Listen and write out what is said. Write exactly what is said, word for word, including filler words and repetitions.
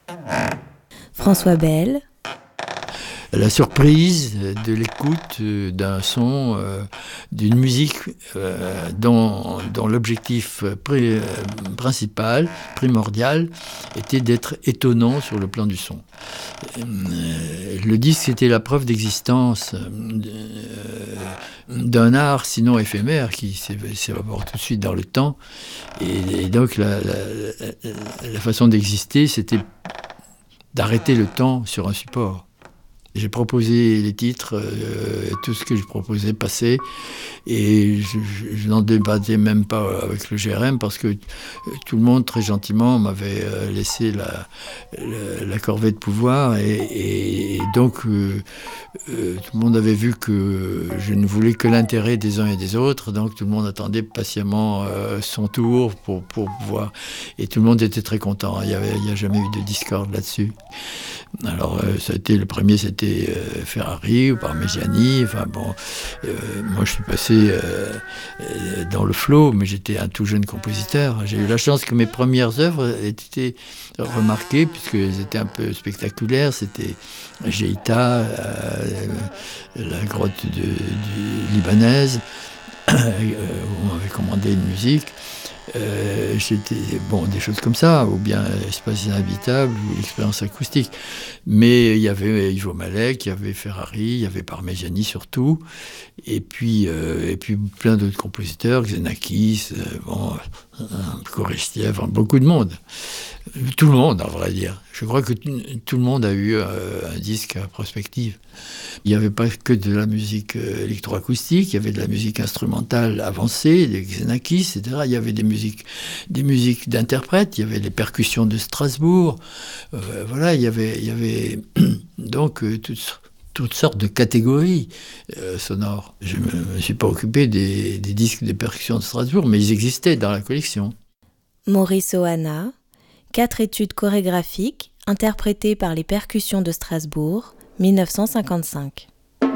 François Bel. La surprise de l'écoute d'un son, euh, d'une musique euh, dont, dont l'objectif pri- principal, primordial, était d'être étonnant sur le plan du son. Euh, le disque, c'était la preuve d'existence euh, d'un art sinon éphémère qui s'évapore tout de suite dans le temps. Et, et donc la, la, la, la façon d'exister, c'était d'arrêter le temps sur un support. J'ai proposé les titres, euh, tout ce que je proposais passait, et je, je, je n'en débattais même pas avec le G R M parce que tout le monde très gentiment m'avait euh, laissé la, la, la corvée de pouvoir, et, et donc euh, euh, tout le monde avait vu que je ne voulais que l'intérêt des uns et des autres, donc tout le monde attendait patiemment euh, son tour pour, pour pouvoir, et tout le monde était très content. Il n'y avait, il n'y a jamais eu de discorde là-dessus. Alors euh, ça a été, le premier c'était euh, Ferrari ou Parmigiani, enfin bon, euh, moi je suis passé euh, euh, dans le flow, mais j'étais un tout jeune compositeur. J'ai eu la chance que mes premières œuvres aient été remarquées puisqu'elles étaient un peu spectaculaires. C'était Geïta, euh, la grotte de, de libanaise, où on m'avait commandé une musique. Euh, j'étais, bon, des choses comme ça, ou bien Espace inhabitable, ou Expérience acoustique. Mais il y avait Ivo Malek, il y avait Ferrari, il y avait Parmigiani surtout, et puis, euh, et puis plein d'autres compositeurs, Xenakis, euh, bon, Korestiev, beaucoup de monde. Tout le monde, à vrai dire. Je crois que t- tout le monde a eu euh, un disque à prospective. Il n'y avait pas que de la musique euh, électroacoustique, il y avait de la musique instrumentale avancée, des Xenakis, et cetera. Il y avait des musiques, des musiques d'interprètes, il y avait les percussions de Strasbourg. Euh, voilà, il y avait, il y avait donc euh, toutes, toutes sortes de catégories euh, sonores. Je ne me suis pas occupé des, des disques de percussions de Strasbourg, mais ils existaient dans la collection. Maurice Ohana, quatre études chorégraphiques interprétées par les percussions de Strasbourg, dix-neuf cent cinquante-cinq.